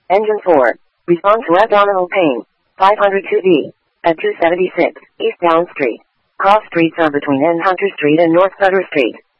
Engine 4. Respond to abdominal pain. 502D. At 276 East Down Street. Cross streets are between N. Hunter Street and North Sutter Street.